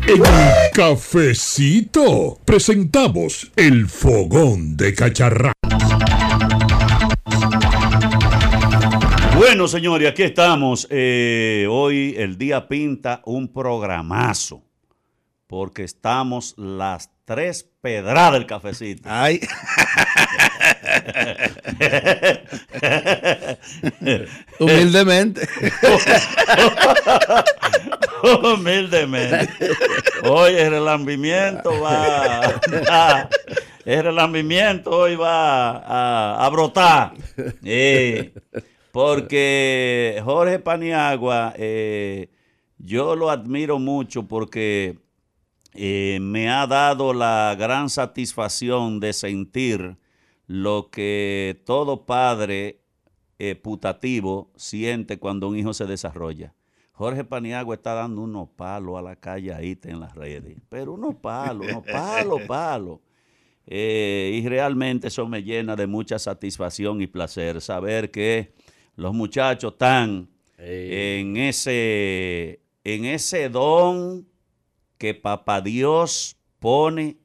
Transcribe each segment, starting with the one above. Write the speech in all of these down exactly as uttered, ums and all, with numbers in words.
En el cafecito presentamos el fogón de Cacharrán. Bueno, señores, aquí estamos. Eh, hoy el día pinta un programazo, porque estamos las tres pedradas del cafecito. Ay. Humildemente. Humildemente. Hoy el relambimiento va, va el relambimiento hoy va a, a brotar. Eh, porque Jorge Paniagua, eh, yo lo admiro mucho porque eh, me ha dado la gran satisfacción de sentir lo que todo padre eh, putativo siente cuando un hijo se desarrolla. Jorge Paniagua está dando unos palos a la calladita en las redes, pero unos palos, unos palos, palos. Eh, y realmente eso me llena de mucha satisfacción y placer saber que los muchachos están hey. en ese, en ese don que Papá Dios pone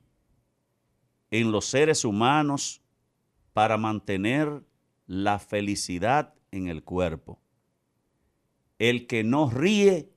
en los seres humanos para mantener la felicidad en el cuerpo. El que no ríe,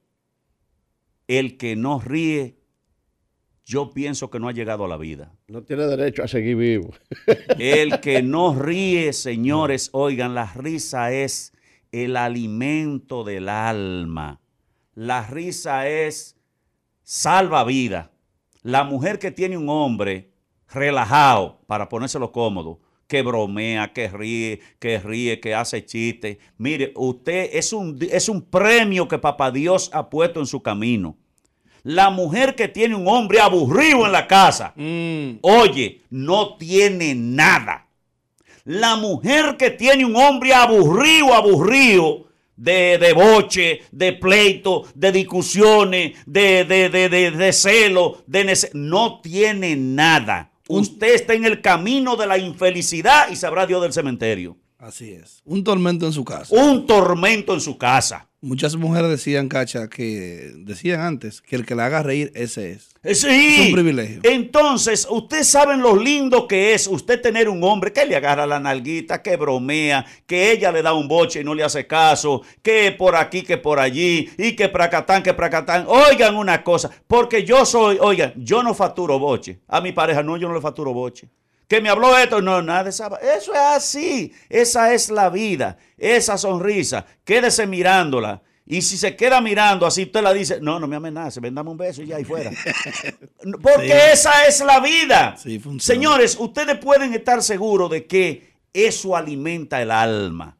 el que no ríe, yo pienso que no ha llegado a la vida. No tiene derecho a seguir vivo. El que no ríe, señores, oigan, la risa es el alimento del alma. La risa es salva vida. La mujer que tiene un hombre relajado para ponérselo cómodo, que bromea, que ríe, que ríe, que hace chistes. Mire, usted es un, es un premio que Papá Dios ha puesto en su camino. La mujer que tiene un hombre aburrido en la casa, mm. oye, no tiene nada. La mujer que tiene un hombre aburrido, aburrido, de, de boche, de pleito, de discusiones, de, de, de, de, de celo, de nece- no tiene nada. Usted está en el camino de la infelicidad y sabrá Dios del cementerio. Así es. Un tormento en su casa. Un tormento en su casa. Muchas mujeres decían, Cacha, que decían antes que el que la haga reír, ese es. Sí. Es un privilegio. Entonces, ustedes saben lo lindo que es usted tener un hombre que le agarra la nalguita, que bromea, que ella le da un boche y no le hace caso, que por aquí, que por allí, y que pracatán, que pracatán. Oigan una cosa, porque yo soy, oigan, yo no facturo boche. A mi pareja no, yo no le facturo boche. Que me habló esto, no, nada de esa. Eso es así, esa es la vida, esa sonrisa, quédese mirándola. Y si se queda mirando así, usted la dice, no, no me amenace, ven, dame un beso y ya ahí fuera. Porque sí. Esa es la vida. Sí, señores, ustedes pueden estar seguros de que eso alimenta el alma.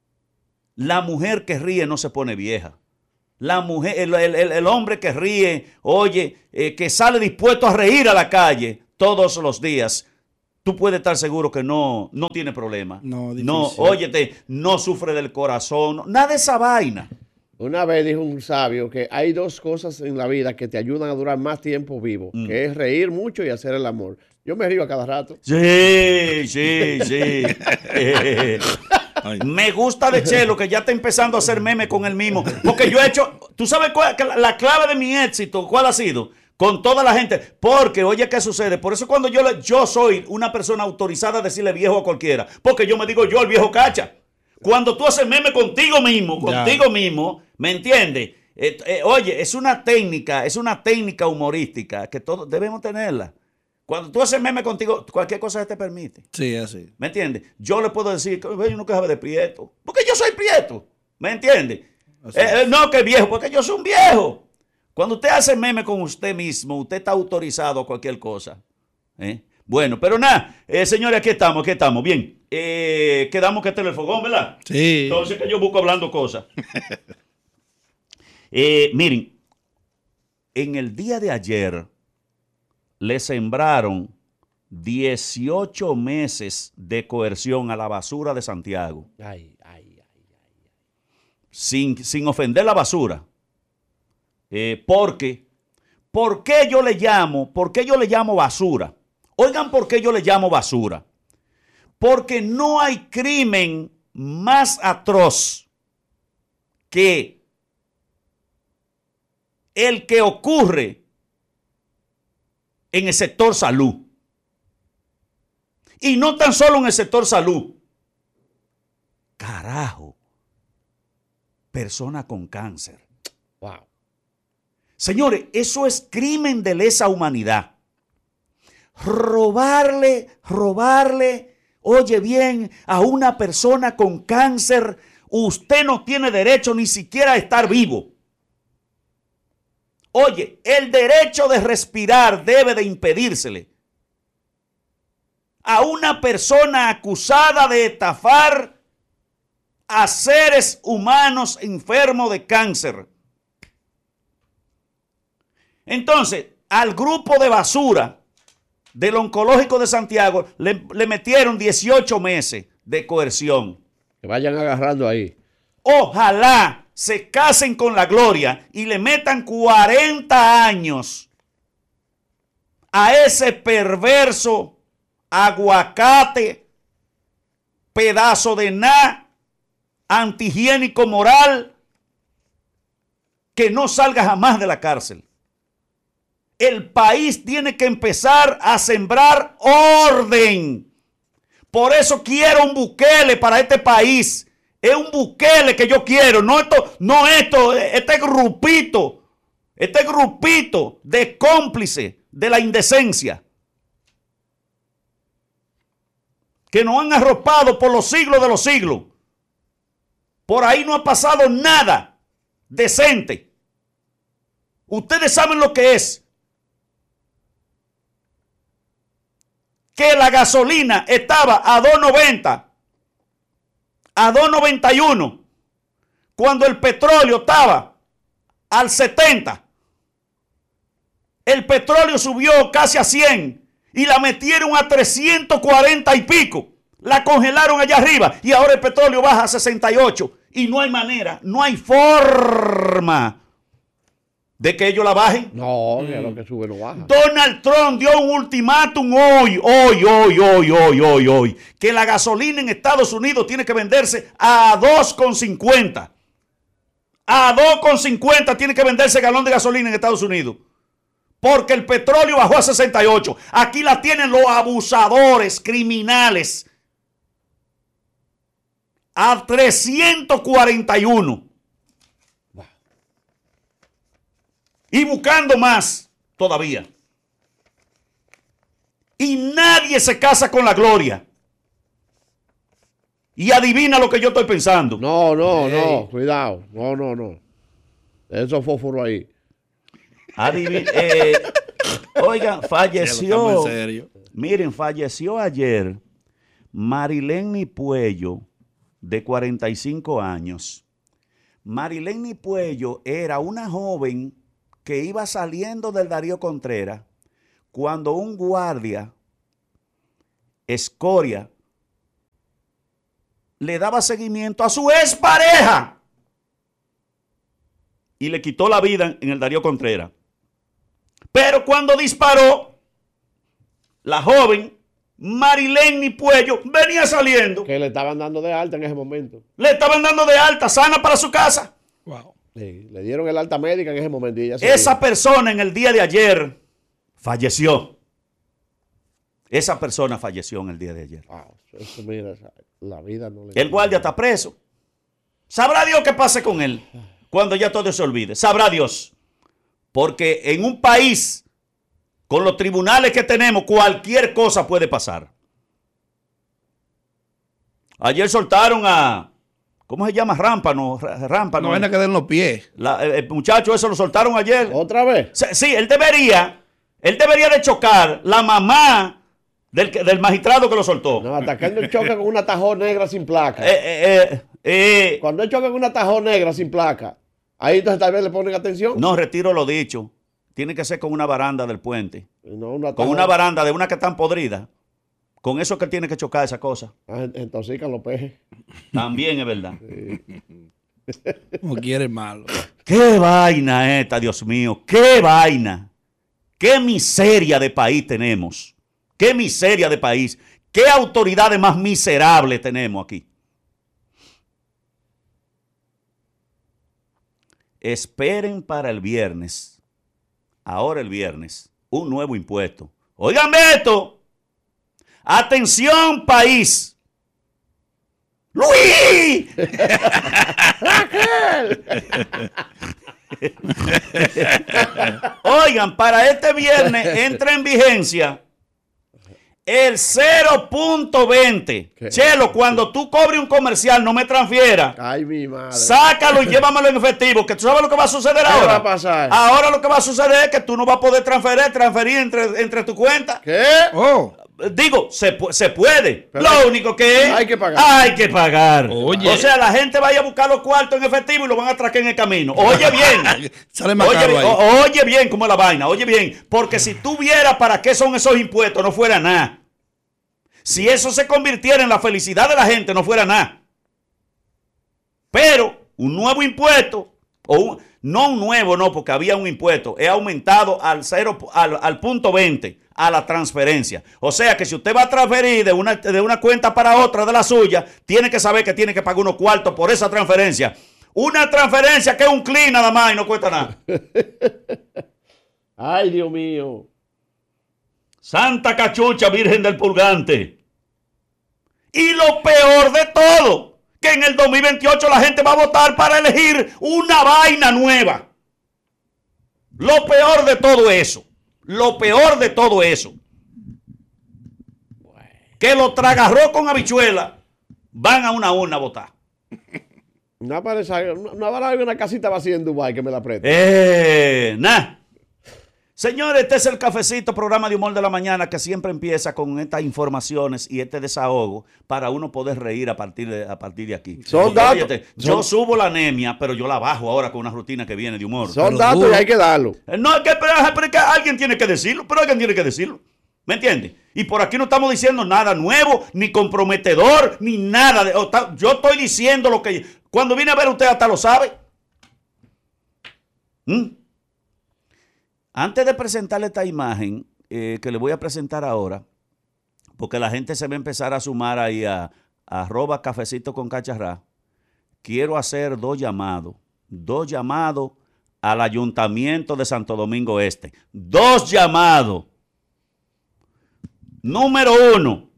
La mujer que ríe no se pone vieja. La mujer, el, el, el hombre que ríe, oye, eh, que sale dispuesto a reír a la calle todos los días, tú puedes estar seguro que no, no tiene problema. No, difícil. No, óyete, no sufre del corazón, no, nada de esa vaina. Una vez dijo un sabio que hay dos cosas en la vida que te ayudan a durar más tiempo vivo, mm. que es reír mucho y hacer el amor. Yo me río a cada rato. Sí, sí, sí. Me gusta de Chelo que ya está empezando a hacer meme con él mismo. Porque yo he hecho, ¿tú sabes cuál, la clave de mi éxito cuál ha sido? Con toda la gente. Porque, oye, ¿qué sucede? Por eso cuando yo, le, yo soy una persona autorizada a decirle viejo a cualquiera. Porque yo me digo yo, el viejo Cacha. Cuando tú haces meme contigo mismo, contigo ya. mismo, ¿me entiendes? Eh, eh, oye, es una técnica, es una técnica humorística que todos debemos tenerla. Cuando tú haces meme contigo, cualquier cosa se te permite. Sí, así. ¿Me entiendes? Yo le puedo decir, yo nunca sabe de prieto. Porque yo soy prieto. ¿Me entiendes? Eh, eh, no, que viejo, porque yo soy un viejo. Cuando usted hace meme con usted mismo, usted está autorizado a cualquier cosa. ¿Eh? Bueno, pero nada, eh, señores, aquí estamos, aquí estamos. Bien, eh, quedamos que este es el fogón, ¿verdad? Sí. Entonces que yo busco hablando cosas. eh, miren, en el día de ayer le sembraron dieciocho meses de coerción a la basura de Santiago. Ay, ay, ay, ay, ay. Sin, sin ofender la basura. Eh, porque, ¿por qué yo le llamo, por qué yo le llamo basura? Oigan, ¿por qué yo le llamo basura? Porque no hay crimen más atroz que el que ocurre en el sector salud. Y no tan solo en el sector salud. Carajo. Persona con cáncer. Wow. Señores, eso es crimen de lesa humanidad. Robarle, robarle, oye bien, a una persona con cáncer, usted no tiene derecho ni siquiera a estar vivo. Oye, el derecho de respirar debe de impedírsele a una persona acusada de estafar a seres humanos enfermos de cáncer. Entonces, al grupo de basura del Oncológico de Santiago le, le metieron dieciocho meses de coerción. Que vayan agarrando ahí. Ojalá se casen con la gloria y le metan cuarenta años a ese perverso aguacate, pedazo de nada, antihigiénico moral, que no salga jamás de la cárcel. El país tiene que empezar a sembrar orden. Por eso quiero un Bukele para este país. Es un Bukele que yo quiero, no esto, no esto, este grupito, este grupito de cómplices de la indecencia que nos han arropado por los siglos de los siglos. Por ahí no ha pasado nada decente. Ustedes saben lo que es que la gasolina estaba a dos noventa, a dos noventa y uno, cuando el petróleo estaba al setenta. El petróleo subió casi a cien y la metieron a trescientos cuarenta y pico. La congelaron allá arriba y ahora el petróleo baja a sesenta y ocho y no hay manera, no hay forma de que ellos la bajen. No, que lo que sube no baja. Donald Trump dio un ultimátum hoy, hoy, hoy, hoy, hoy, hoy, hoy, que la gasolina en Estados Unidos tiene que venderse a dos con cincuenta. A dos con cincuenta tiene que venderse el galón de gasolina en Estados Unidos. Porque el petróleo bajó a sesenta y ocho. Aquí la tienen los abusadores, criminales. A trescientos cuarenta y uno. Y buscando más todavía. Y nadie se casa con la gloria. Y adivina lo que yo estoy pensando. No, no, hey. no, cuidado. No, no, no. Eso fósforo ahí. Adivina, eh, oigan, falleció. Miren, falleció ayer Marileni Puello, de cuarenta y cinco años. Marileni Puello era una joven que iba saliendo del Darío Contreras cuando un guardia, escoria, le daba seguimiento a su expareja y le quitó la vida en el Darío Contreras. Pero cuando disparó, la joven Marileni Puello venía saliendo. Que le estaban dando de alta en ese momento. Le estaban dando de alta, sana para su casa. Wow. Sí, le dieron el alta médica en ese momento. Y ella Esa dio. persona en el día de ayer falleció. Esa persona falleció en el día de ayer. Wow, eso, mira, la vida no le... El guardia está preso. Sabrá Dios qué pase con él cuando ya todo se olvide. Sabrá Dios. Porque en un país con los tribunales que tenemos, cualquier cosa puede pasar. Ayer soltaron a... ¿Cómo se llama? Rámpano. Rámpano. No van a quedar en los pies. La, el muchacho eso lo soltaron ayer. ¿Otra vez? Sí, él debería, él debería de chocar la mamá del, del magistrado que lo soltó. No, atacando el choque con una tajón negra sin placa. Eh, eh, eh, eh. Cuando él choca con una tajón negra sin placa, ahí entonces tal vez le ponen atención. No, retiro lo dicho. Tiene que ser con una baranda del puente. No, una con una baranda de una que están podrida. Con eso que él tiene que chocar esa cosa. Ah, intoxican los pejes. También es verdad. Sí. Como quiere malo. Qué vaina esta, Dios mío. Qué vaina. Qué miseria de país tenemos. Qué miseria de país. Qué autoridades más miserables tenemos aquí. Esperen para el viernes. Ahora el viernes. un nuevo impuesto. Oigan esto. Atención, país. ¡Luis! Oigan, para este viernes entra en vigencia el cero punto veinte. Chelo, cuando tú cobres un comercial, no me transfiera. Ay, mi madre. Sácalo y llévamelo en efectivo. Que tú sabes lo que va a suceder ahora. ¿Qué va a pasar? Ahora lo que va a suceder es que tú no vas a poder transferir, transferir entre, entre tu cuenta. ¿Qué? Oh. Digo, se, se puede. Pero lo único que es, hay que pagar. Hay que pagar. Oye. O sea, la gente vaya a buscar los cuartos en efectivo y lo van a atracar en el camino. Oye bien. Sale más oye, caro bien ahí. o- oye bien cómo es la vaina. Oye bien. Porque si tú vieras para qué son esos impuestos, no fuera nada. Si eso se convirtiera en la felicidad de la gente, no fuera nada. Pero un nuevo impuesto, o un, no un nuevo, no, porque había un impuesto, he aumentado al cero, al, al punto veinte, a la transferencia. O sea que si usted va a transferir de una, de una cuenta para otra de la suya, tiene que saber que tiene que pagar unos cuartos por esa transferencia. Una transferencia que es un clic nada más y no cuesta nada. Ay, Dios mío. Santa Cachucha, Virgen del Purgante. Y lo peor de todo, que en el dos mil veintiocho la gente va a votar para elegir una vaina nueva. Lo peor de todo eso, lo peor de todo eso, que lo tragarró con habichuela, van a una urna a votar. No aparece, no, no habrá una casita vacía en Dubái que me la preste. Eh, nah. Señores, este es el Cafecito, programa de humor de la mañana que siempre empieza con estas informaciones y este desahogo para uno poder reír a partir de, a partir de aquí. Son datos. Óyete, yo subo la anemia, pero yo la bajo ahora con una rutina que viene de humor. Son Pero datos duro. y hay que darlo. Eh, No, es que, pero, pero es que alguien tiene que decirlo, pero alguien tiene que decirlo. ¿Me entiendes? Y por aquí no estamos diciendo nada nuevo, ni comprometedor, ni nada. De, o ta- yo estoy diciendo lo que... Cuando viene a ver usted hasta lo sabe. ¿Mm? Antes de presentarle esta imagen eh, que le voy a presentar ahora, porque la gente se va a empezar a sumar ahí a, a arroba cafecito con cacharrá, quiero hacer dos llamados, dos llamados al Ayuntamiento de Santo Domingo Este. Dos llamados. Número uno,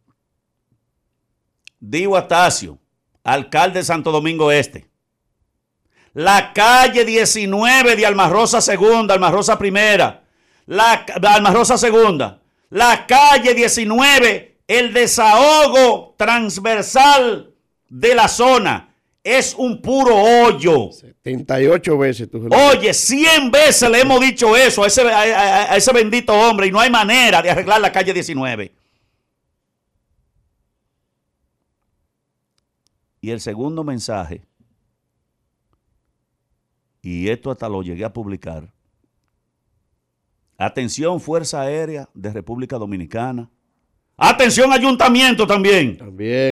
Dio Astacio, alcalde de Santo Domingo Este. La calle diecinueve de Almarrosa Segunda, Almarrosa Primera, la Almarrosa Segunda, la calle diecinueve, el desahogo transversal de la zona, es un puro hoyo. setenta y ocho veces tú. Oye, cien veces le hemos dicho eso a ese, a, a- a ese bendito hombre y no hay manera de arreglar la calle diecinueve. Y el segundo mensaje, y esto hasta lo llegué a publicar. Atención, Fuerza Aérea de República Dominicana. Atención, Ayuntamiento también. También.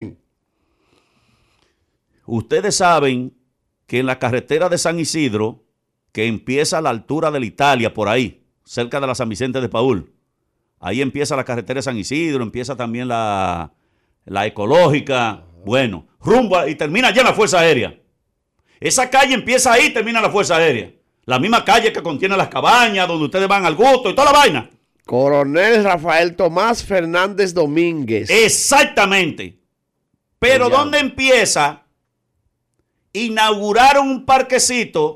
Ustedes saben que en la carretera de San Isidro, que empieza a la altura de la Italia, por ahí, cerca de la San Vicente de Paúl, ahí empieza la carretera de San Isidro, empieza también la, la ecológica, bueno, rumbo a- y termina allá en la Fuerza Aérea. Esa calle empieza ahí y termina la Fuerza Aérea. La misma calle que contiene las cabañas, donde ustedes van al gusto y toda la vaina. Coronel Rafael Tomás Fernández Domínguez. Exactamente. Pero Ya. ¿dónde empieza? Inauguraron un parquecito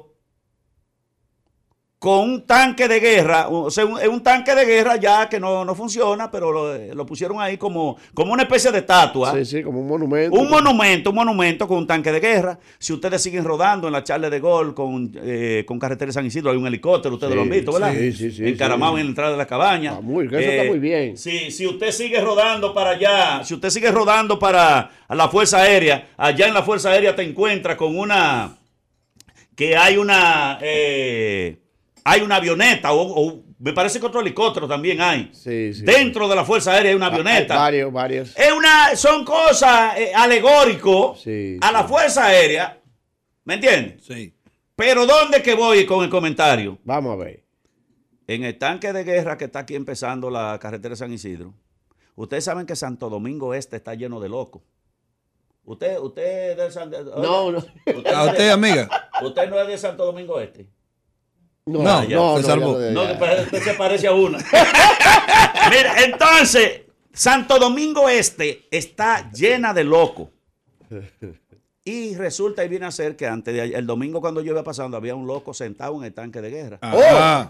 con un tanque de guerra, o sea, un, es un tanque de guerra ya que no, no funciona, pero lo, lo pusieron ahí como, como una especie de estatua. Sí, sí, como un monumento. Un monumento, un monumento con un tanque de guerra. Si ustedes siguen rodando en la Charle de Gol con, eh, con carretera de San Isidro, hay un helicóptero, ustedes Sí, lo han visto, ¿verdad? sí, sí, sí, Encaramado sí. en la entrada de la cabaña. Ah, muy- eso está muy bien. Sí, si usted sigue rodando para allá, si usted sigue rodando para la Fuerza Aérea, allá en la Fuerza Aérea te encuentras con una, que hay una, eh, hay una avioneta, o, o me parece que otro helicóptero también hay. Sí, sí. Dentro de la Fuerza Aérea hay una Ah, hay avioneta. varios, varios. Es una, son cosas eh, alegóricos Sí, a la sí. Fuerza Aérea, ¿me entiendes? Sí. Pero ¿dónde que voy con el comentario? Vamos a ver. En el tanque de guerra que está aquí empezando la carretera de San Isidro, ustedes saben que Santo Domingo Este está lleno de locos. Usted, usted es de San, No, no. Usted, A usted, amiga. usted no es de Santo Domingo Este. No, No, no, ya, no, se no, salvó. ya, ya, No, ya. que pa- usted se parece a una. Mira, entonces, Santo Domingo Este está llena de locos. Y resulta y viene a ser que antes de ayer, el domingo cuando yo iba pasando, había un loco sentado en el tanque de guerra. Ajá.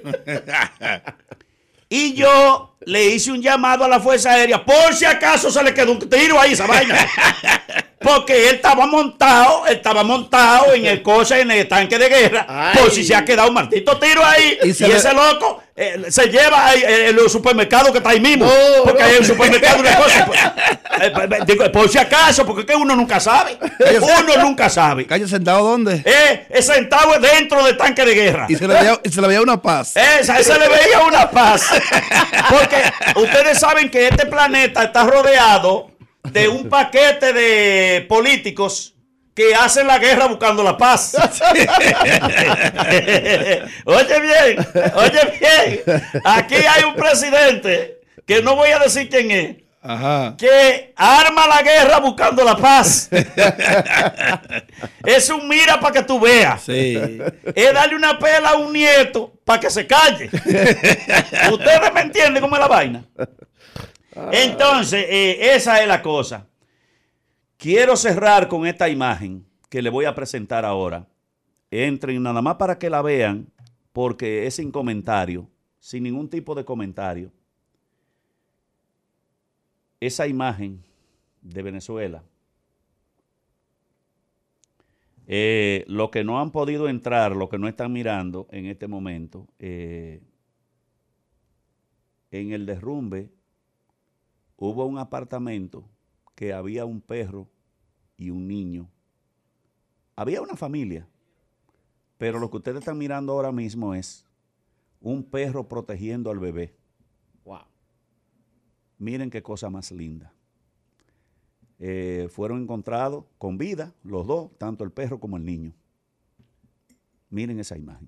Y yo le hice un llamado a la Fuerza Aérea, por si acaso se le quedó un tiro ahí, esa vaina. Porque él estaba montado, él estaba montado en el coche, en el tanque de guerra, Ay. por si se ha quedado un maldito tiro ahí. Y Y, se le- ese loco eh, se lleva ahí, eh, el supermercado que está ahí mismo. No, porque no. hay un supermercado, una cosa. pues, eh, eh, digo, por si acaso, porque es que uno nunca sabe. Uno nunca sabe. ¿Calle sentado dónde? Eh, es sentado dentro del tanque de guerra. Y se le veía, y se le veía una paz. Esa, esa le veía una paz. Porque ustedes saben que este planeta está rodeado de un paquete de políticos que hacen la guerra buscando la paz. Oye bien, oye bien. Aquí hay un presidente, que no voy a decir quién es, Ajá. que arma la guerra buscando la paz. Es un mira para que tú veas. Sí. Es darle una pela a un nieto para que se calle. Ustedes me entienden cómo es la vaina. Entonces, eh, esa es la cosa. Quiero cerrar con esta imagen que le voy a presentar ahora. Entren nada más para que la vean, porque es sin comentario, sin ningún tipo de comentario. Esa imagen de Venezuela. Eh, los que no han podido entrar, los que no están mirando en este momento, eh, en el derrumbe hubo un apartamento que había un perro y un niño. Había una familia, pero lo que ustedes están mirando ahora mismo es un perro protegiendo al bebé. Wow. Miren qué cosa más linda. Eh, fueron encontrados con vida los dos, tanto el perro como el niño. Miren esa imagen.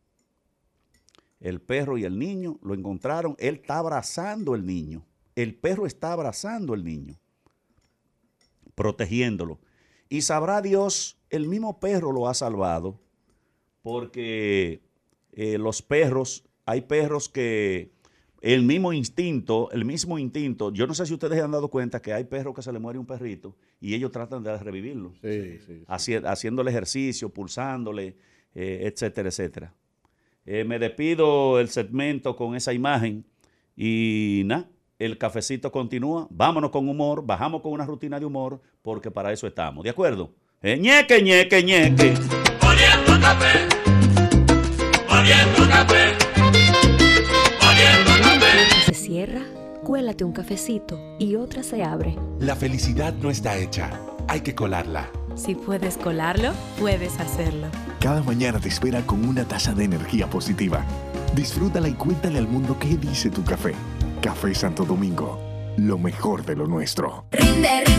El perro y el niño lo encontraron. Él está abrazando al niño. El perro está abrazando al niño, protegiéndolo. Y sabrá Dios, el mismo perro lo ha salvado, porque eh, los perros, hay perros que el mismo instinto, el mismo instinto, yo no sé si ustedes se han dado cuenta que hay perros que se le muere un perrito y ellos tratan de revivirlo, Sí, sí, sí. haci- haciéndole ejercicio, pulsándole, eh, etcétera, etcétera. Eh, me despido el segmento con esa imagen y nada, el cafecito continúa, vámonos con humor, bajamos con una rutina de humor, porque para eso estamos, ¿de acuerdo? Eh, ñeque, ñeque, ñeque. Poniendo café, poniendo café, poniendo café. Se cierra, cuélate un cafecito y otra se abre. La felicidad no está hecha, hay que colarla. Si puedes colarlo, puedes hacerlo. Cada mañana te espera con una taza de energía positiva. Disfrútala y cuéntale al mundo qué dice tu café. Café Santo Domingo, lo mejor de lo nuestro. Rinde, rinde.